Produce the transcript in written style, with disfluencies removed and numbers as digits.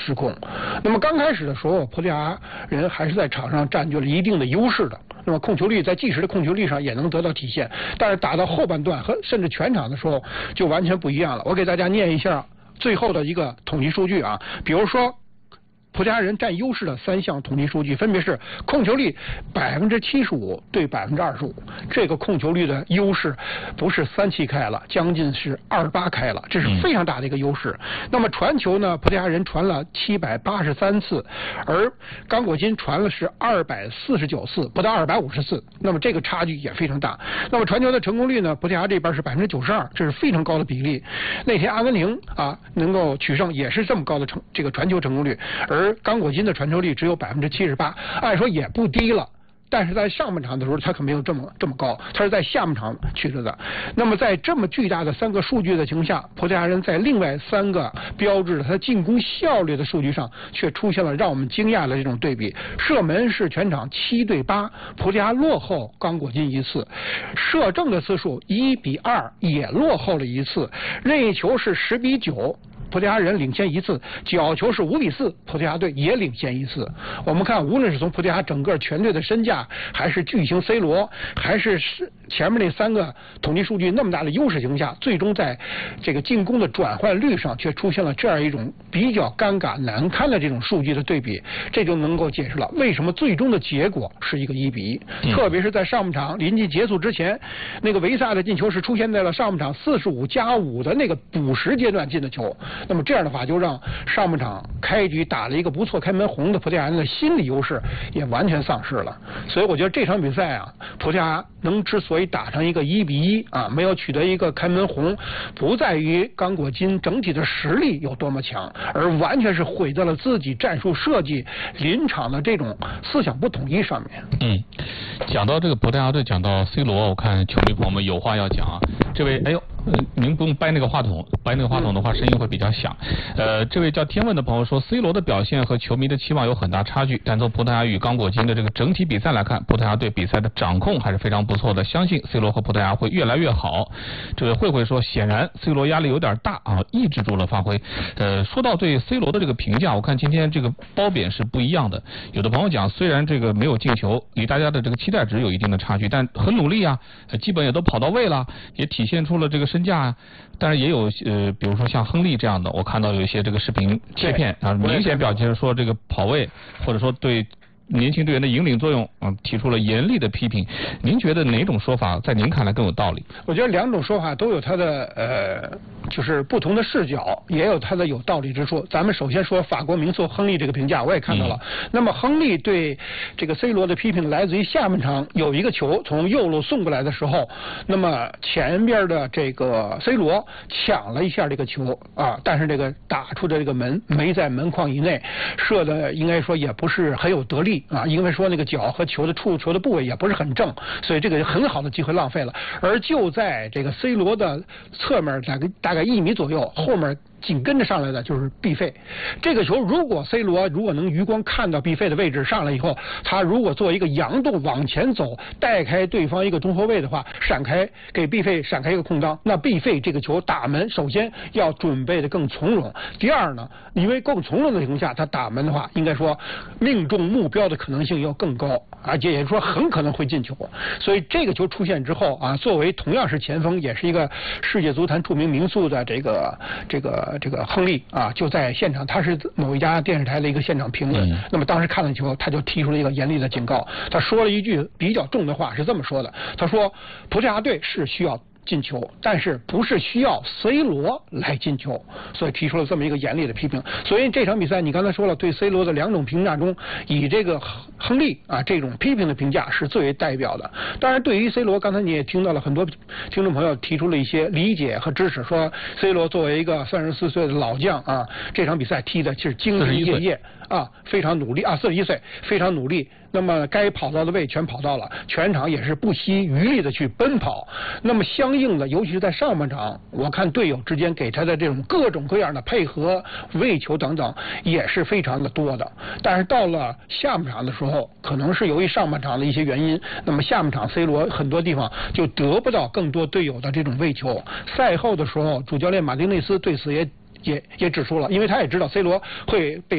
失控。那么刚开始的时候，葡萄牙人还是在场上占据了一定的优势的。那么控球率在计时的控球率上也能得到体现，但是打到后半段和甚至全场的时候就完全不一样了。我给大家念一下最后的一个统计数据啊，比如说葡萄牙人占优势的3项统计数据分别是控球率75%对25%，这个控球率的优势不是3-7开了，将近是2-8开了，这是非常大的一个优势。那么传球呢，葡萄牙人传了783次，而刚果金传了是249次，不到250次，那么这个差距也非常大。那么传球的成功率呢，葡萄牙这边是92%，这是非常高的比例。那天阿根廷啊能够取胜也是这么高的这个传球成功率，而刚果金的传球率只有78%，按说也不低了。但是在上半场的时候，他可没有这么高，他是在下半场取得的。那么在这么巨大的3个数据的情况下，葡萄牙人在另外3个标志他进攻效率的数据上，却出现了让我们惊讶的这种对比。射门是全场7对8，葡萄牙落后刚果金1次；射正的次数1比2，也落后了1次；任意球是10比9。葡萄牙人领先1次，角球是5比4，葡萄牙队也领先1次。我们看，无论是从葡萄牙整个全队的身价，还是巨星 C 罗，还是前面那3个统计数据那么大的优势情况下，最终在这个进攻的转换率上却出现了这样一种比较尴尬难堪的这种数据的对比，这就能够解释了为什么最终的结果是一个1比1。特别是在上半场临近结束之前，那个维萨的进球是出现在了上半场45+5的那个补时阶段进的球。那么这样的话，就让上半场开局打了一个不错开门红的葡萄牙人的心理优势也完全丧失了。所以我觉得这场比赛啊，葡萄牙之所以打成一个1比1啊，没有取得一个开门红，不在于刚果金整体的实力有多么强，而完全是毁在了自己战术设计、临场的这种思想不统一上面。 讲到这个葡萄牙队，讲到 C 罗，我看球迷朋友们有话要讲啊。这位，哎呦，您不用掰那个话筒，掰那个话筒的话声音会比较响。这位叫天问的朋友说 ，C 罗的表现和球迷的期望有很大差距，但从葡萄牙与刚果金的这个整体比赛来看，葡萄牙对比赛的掌控还是非常不错的，相信 C 罗和葡萄牙会越来越好。这位慧慧说，显然 C 罗压力有点大啊，抑制住了发挥。说到对 C 罗的这个评价，我看今天这个褒贬是不一样的。有的朋友讲，虽然这个没有进球，离大家的这个期待值有一定的差距，但很努力啊，基本也都跑到位了，也体现出了这个身价。但是也有比如说像亨利这样的，我看到有一些这个视频切片啊，明显表现说这个跑位或者说对年轻队员的引领作用提出了严厉的批评。您觉得哪种说法在您看来更有道理？ 我觉得2种说法都有它的就是不同的视角，也有它的有道理之处。咱们首先说法国名宿亨利这个评价，我也看到了。那么亨利对这个 C 罗的批评来自于下半场有一个球从右路送过来的时候，那么前边的这个 C 罗抢了一下这个球啊，但是这个打出的这个门没在门框以内，射的应该说也不是很有得力啊，因为说那个脚和球的触球的部位也不是很正，所以这个很好的机会浪费了。而就在这个 C 罗的侧面大概1米左右，后面紧跟着上来的就是毕费。这个球如果 C 罗如果能余光看到毕费的位置上来以后，他如果做一个佯动往前走，带开对方一个中后卫的话，闪开给毕费闪开一个空当，那毕费这个球打门首先要准备的更从容，第二呢，因为更从容的情况下，他打门的话应该说命中目标的可能性要更高，而且也就是说很可能会进球。所以这个球出现之后啊，作为同样是前锋，也是一个世界足坛著名名宿的这个亨利啊，就在现场，他是某一家电视台的一个现场评论。那么当时看了球，他就提出了一个严厉的警告，他说了一句比较重的话，是这么说的，他说葡萄牙队是需要进球，但是不是需要 C 罗来进球，所以提出了这么一个严厉的批评。所以这场比赛你刚才说了，对 C 罗的2种评价中，以这个亨利啊这种批评的评价是最为代表的。当然对于 C 罗，刚才你也听到了很多听众朋友提出了一些理解和支持，说 C 罗作为一个34岁的老将啊，这场比赛踢的是兢兢业业啊，非常努力啊，41岁非常努力，那么该跑到的位全跑到了，全场也是不惜余力的去奔跑。那么相应的，尤其是在上半场，我看队友之间给他的这种各种各样的配合、喂球等等也是非常的多的。但是到了下半场的时候，可能是由于上半场的一些原因，那么下半场 C 罗很多地方就得不到更多队友的这种喂球。赛后的时候，主教练马丁内斯对此也指出了，因为他也知道 C 罗会被